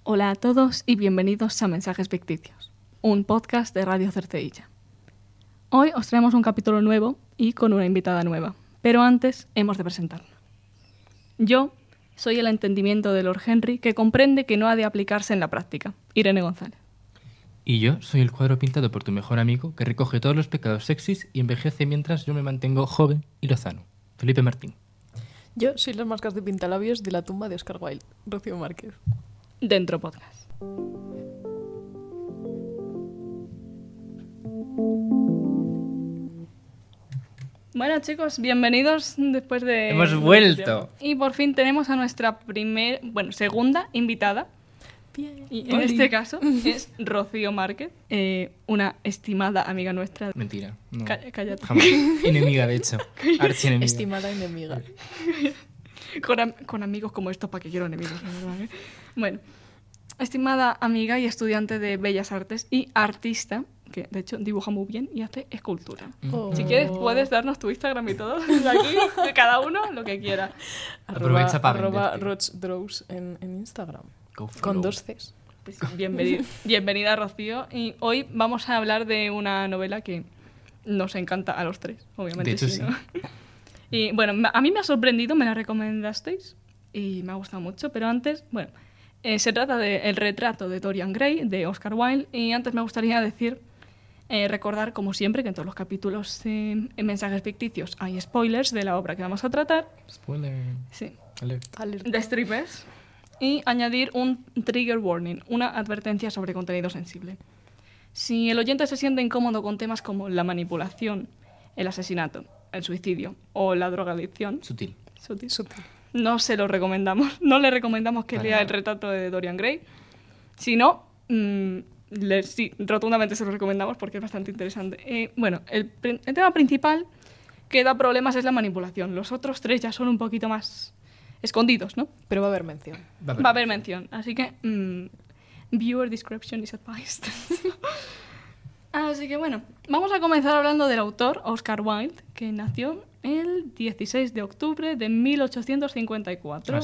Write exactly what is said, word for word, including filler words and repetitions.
Hola a todos y bienvenidos a Mensajes Ficticios, un podcast de Radio Cerceilla. Hoy os traemos un capítulo nuevo y con una invitada nueva, pero antes hemos de presentarla. Yo soy el entendimiento de Lord Henry que comprende que no ha de aplicarse en la práctica, Irene González. Y yo soy el cuadro pintado por tu mejor amigo que recoge todos los pecados sexys y envejece mientras yo me mantengo joven y lozano, Felipe Martín. Yo soy las máscaras de pintalabios de la tumba de Oscar Wilde, Rocío Márquez. Dentro podcast. Bueno, chicos, bienvenidos después de... ¡Hemos vuelto! Y por fin tenemos a nuestra primer, bueno, segunda invitada. Bien. Y en este caso es Rocío Márquez, eh, una estimada amiga nuestra. Mentira. No. Cá- cállate. Jamás. Enemiga, de hecho. Archienemiga. Estimada enemiga. Con, am- con amigos como estos, ¿para qué quiero enemigos? La verdad, ¿eh? Bueno, estimada amiga y estudiante de Bellas Artes y artista, que de hecho dibuja muy bien y hace escultura. Oh. Si quieres, puedes darnos tu Instagram y todo, de aquí, de cada uno, lo que quiera. Aprovecha para arroba venderte. Roch Draws en, en Instagram. Go Con follow. dos Cs. Pues bienvenida, bienvenida, Rocío. Y hoy vamos a hablar de una novela que nos encanta a los tres, obviamente. De hecho, sí, ¿no? Y bueno, me- a mí me ha sorprendido, me la recomendasteis y me ha gustado mucho, pero antes, bueno, eh, se trata de El retrato de Dorian Gray, de Oscar Wilde, y antes me gustaría decir, eh, recordar, como siempre, que en todos los capítulos eh, en Mensajes Ficticios hay spoilers de la obra que vamos a tratar. Spoiler. Sí. Alert. Alerta. De strippers. Y añadir un trigger warning, una advertencia sobre contenido sensible. Si el oyente se siente incómodo con temas como la manipulación, el asesinato, el suicidio o la drogadicción, Sutil. sutil, Sutil. no se lo recomendamos. No le recomendamos que Para lea nada. el retrato de Dorian Gray. Si no, mm, le- sí, rotundamente se lo recomendamos porque es bastante interesante. Eh, bueno, el, prin- el tema principal que da problemas es la manipulación. Los otros tres ya son un poquito más escondidos, ¿no? Pero va a haber mención. Va a haber. Va a haber mención, así que mm, viewer discretion is advised. Así que bueno, vamos a comenzar hablando del autor Oscar Wilde, que nació el dieciséis de octubre de mil ochocientos cincuenta y cuatro.